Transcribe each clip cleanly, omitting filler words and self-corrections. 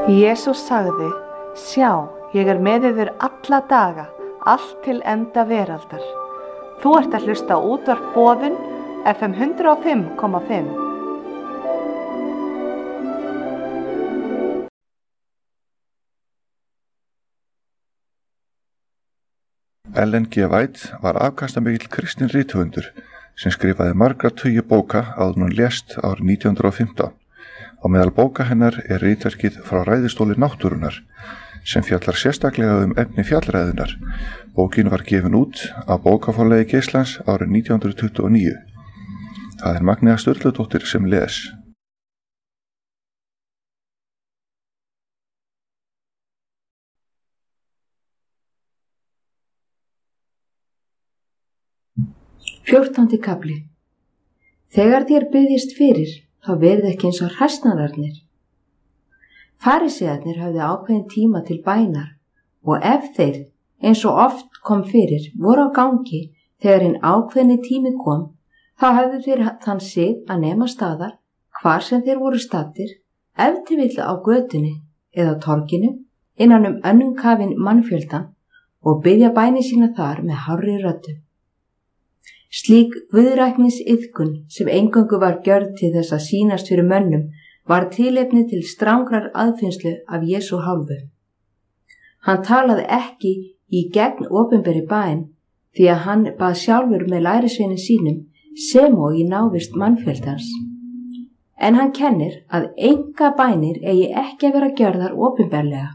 Jesús sagði, sjá, ég með yður alla daga, allt til enda veraldar. Þú ert að hlusta á útvarp Boðun, FM 105,5. Ellen G. White var afkastamikill kristinn rithöfundur sem skrifaði margra tugi bóka áður en hún lést árið 1915. Á meðal bóka hennar ritverkið Frá ræðustóli náttúrunnar sem fjallar sérstaklega efni fjallræðunnar. Bókin var gefin út á bókaforlagi Geislands árið 1929. Það Magnea Sturludóttir sem les. Fjórtándi kafli. Þegar þér biðjist fyrir, þá verið ekki eins og hræsnararnir. Farisearnir höfðu ákveðin tíma til bænar og ef þeir, eins og oft kom fyrir, voru á gangi þegar hinn ákveðni tími kom, þá höfðu þeir þann sig að nema staðar hvar sem þeir voru staddir, ef til vill á götunni eða torginu, innan önnum kafinn mannfjöldan og biðja bæni sína þar með hárri röddu. Slík guðræknisiðkun sem eingöngu var gjörð til þess að sýnast fyrir mönnum var tilefni til strangrar aðfinnslu af Jesú hálfu. Hann talaði ekki í gegn opinberri bæn því að hann bað sjálfur með lærisveinum sínum sem og í návist mannfjöldans. En hann kennir að enga bænir eigi ekki að vera gjörðar opinberlega.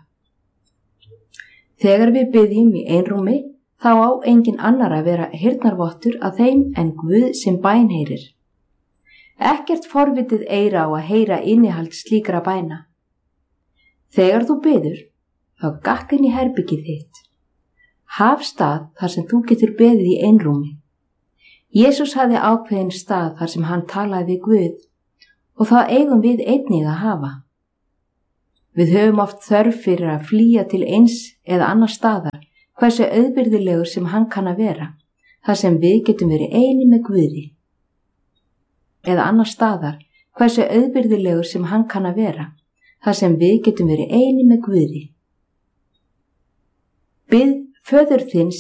Þegar við biðjum í einrúmi, þá á engin annar að vera heyrnarvottur að þeim en Guð sem bænheyrir. Ekkert forvitið eyra á að heyra innihald slíkra bæna. Þegar þú biður, þá gakk inn í herbergið þitt. Haf stað þar sem þú getur beðið í einrúmi. Jesús hafði ákveðin stað þar sem hann talaði við Guð og það eigum við einnig að hafa. Við höfum oft þörf fyrir að flýja til eins eða annar staðar, hversu auðbyrðilegur sem hann kann að vera, þar sem við getum verið eini með Guði. Eða annar staðar, hversu auðbyrðilegur sem hann kann að vera, þar sem við getum verið eini með Guði. Bið föður þinn